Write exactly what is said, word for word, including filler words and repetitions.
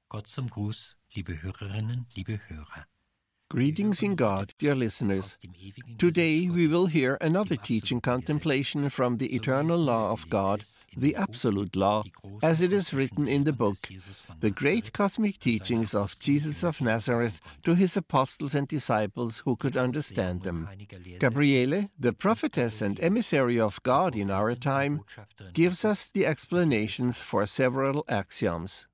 Gott zum Gruß, liebe Hörerinnen, liebe Hörer. Greetings in God, dear listeners. Today we will hear another teaching contemplation from the eternal law of God, the absolute law, as it is written in the book, The Great Cosmic Teachings of Jesus of Nazareth to His Apostles and Disciples who could understand them. Gabriele, the prophetess and emissary of God in our time, gives us the explanations for several axioms.